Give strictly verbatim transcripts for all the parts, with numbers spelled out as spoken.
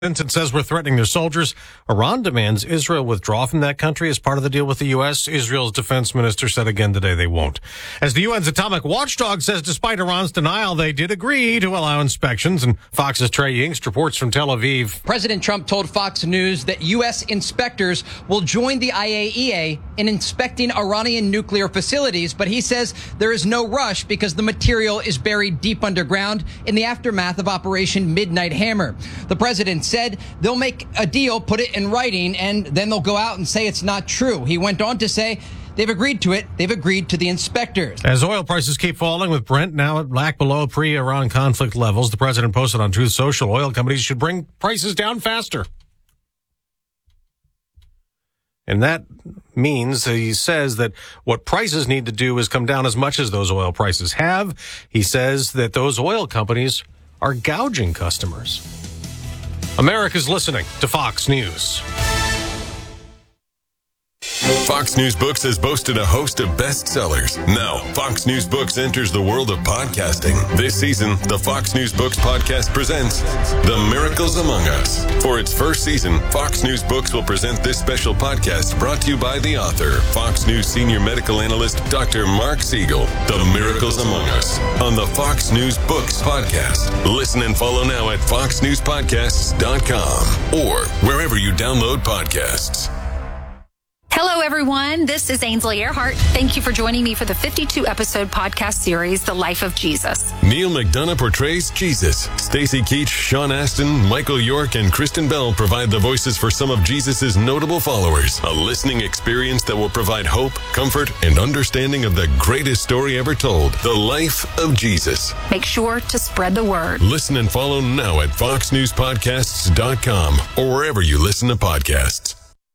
It says we're threatening their soldiers. Iran demands Israel withdraw from that country as part of the deal with the U S. Israel's defense minister said again today they won't. As the U N's atomic watchdog says despite Iran's denial, they did agree to allow inspections. And Fox's Trey Yingst reports from Tel Aviv. President Trump told Fox News that U S inspectors will join the I A E A in inspecting Iranian nuclear facilities. But he says there is no rush because the material is buried deep underground in the aftermath of Operation Midnight Hammer. The president said they'll make a deal, put it in writing, and then they'll go out and say it's not true. He went on to say they've agreed to it. They've agreed to the inspectors. As oil prices keep falling, with Brent now at back below pre-Iran conflict levels, the president posted on Truth Social oil companies should bring prices down faster. And that means he says that what prices need to do is come down as much as those oil prices have. He says that those oil companies are gouging customers. America's listening to Fox News. Fox News Books has boasted a host of bestsellers. Now, Fox News Books enters the world of podcasting. This season, the Fox News Books podcast presents The Miracles Among Us. For its first season, Fox News Books will present this special podcast brought to you by the author, Fox News senior medical analyst, Doctor Mark Siegel. The Miracles Among Us on the Fox News Books podcast. Listen and follow now at fox news podcasts dot com or wherever you download podcasts. Hello, everyone. This is Ainsley Earhart. Thank you for joining me for the fifty-two episode podcast series, The Life of Jesus. Neil McDonough portrays Jesus. Stacey Keach, Sean Astin, Michael York, and Kristen Bell provide the voices for some of Jesus' notable followers. A listening experience that will provide hope, comfort, and understanding of the greatest story ever told, the life of Jesus. Make sure to spread the word. Listen and follow now at fox news podcasts dot com or wherever you listen to podcasts.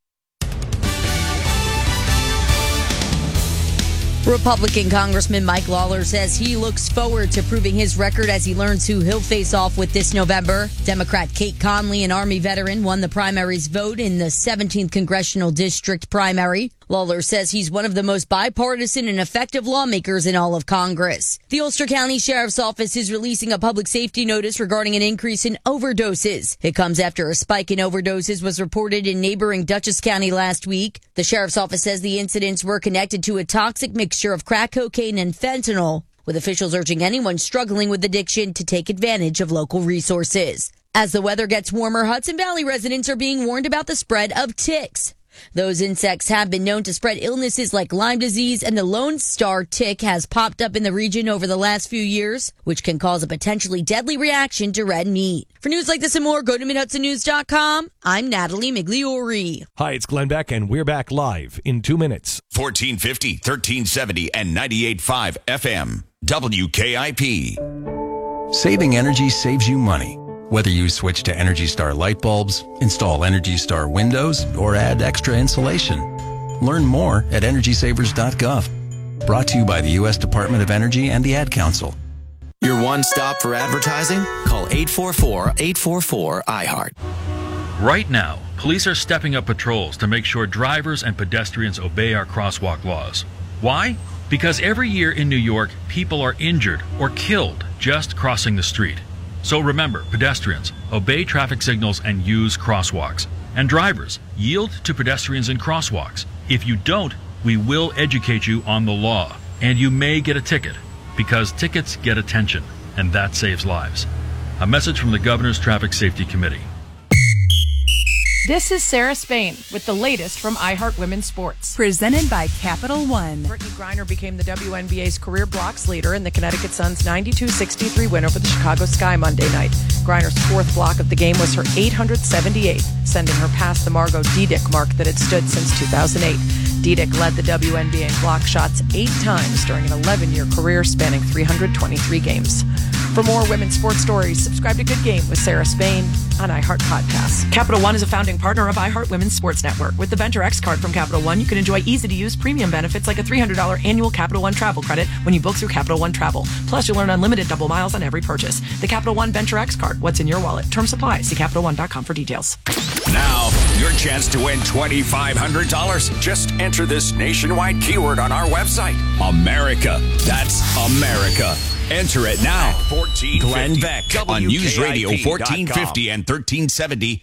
Republican Congressman Mike Lawler says he looks forward to proving his record as he learns who he'll face off with this November. Democrat Kate Conley, an Army veteran, won the primary's vote in the seventeenth Congressional District primary. Lawler says he's one of the most bipartisan and effective lawmakers in all of Congress. The Ulster County Sheriff's Office is releasing a public safety notice regarding an increase in overdoses. It comes after a spike in overdoses was reported in neighboring Dutchess County last week. The Sheriff's Office says the incidents were connected to a toxic mixture of crack cocaine and fentanyl, with officials urging anyone struggling with addiction to take advantage of local resources. As the weather gets warmer, Hudson Valley residents are being warned about the spread of ticks. Those insects have been known to spread illnesses like Lyme disease, and the Lone Star tick has popped up in the region over the last few years, which can cause a potentially deadly reaction to red meat. For news like this and more, go to mid hudson news dot com. I'm Natalie Migliori. Hi, it's Glenn Beck, and we're back live in two minutes. fourteen fifty, thirteen seventy, and ninety-eight point five F M. W K I P. Saving energy saves you money. Whether you switch to Energy Star light bulbs, install Energy Star windows, or add extra insulation. Learn more at energy savers dot gov. Brought to you by the U S Department of Energy and the Ad Council. Your one stop for advertising? Call eight four four, eight four four, I heart. Right now, police are stepping up patrols to make sure drivers and pedestrians obey our crosswalk laws. Why? Because every year in New York, people are injured or killed just crossing the street. So remember, pedestrians, obey traffic signals and use crosswalks. And drivers, yield to pedestrians in crosswalks. If you don't, we will educate you on the law. And you may get a ticket, because tickets get attention, and that saves lives. A message from the Governor's Traffic Safety Committee. This is Sarah Spain with the latest from iHeart Women's Sports. Presented by Capital One. Brittany Griner became the W N B A's career blocks leader in the Connecticut Sun's ninety-two sixty-three win over the Chicago Sky Monday night. Griner's fourth block of the game was her eight hundred seventy-eighth, sending her past the Margot Diedick mark that had stood since two thousand eight. Diedick led the W N B A in block shots eight times during an eleven-year career spanning three hundred twenty-three games. For more women's sports stories, subscribe to Good Game with Sarah Spain on iHeart Podcasts. Capital One is a founding partner of iHeart Women's Sports Network. With the Venture X card from Capital One, you can enjoy easy-to-use premium benefits like a three hundred dollars annual Capital One travel credit when you book through Capital One Travel. Plus, you'll earn unlimited double miles on every purchase. The Capital One Venture X card. What's in your wallet? Terms apply. See capital one dot com for details. Now, your chance to win twenty-five hundred dollars. Just enter this nationwide keyword on our website. America. That's America. Enter it now. fourteen fifty Glenn Beck on News Radio W K I P dot com. fourteen fifty and thirteen seventy